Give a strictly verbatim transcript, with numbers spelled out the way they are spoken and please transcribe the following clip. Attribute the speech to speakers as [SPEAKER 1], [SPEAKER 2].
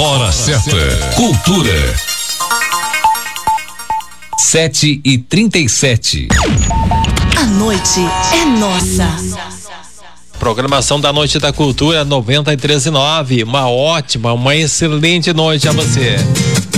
[SPEAKER 1] Hora certa. Cultura. Sete e trinta e sete.
[SPEAKER 2] A noite é nossa.
[SPEAKER 3] Programação da Noite da Cultura noventa e três e nove. Uma ótima, uma excelente noite a você.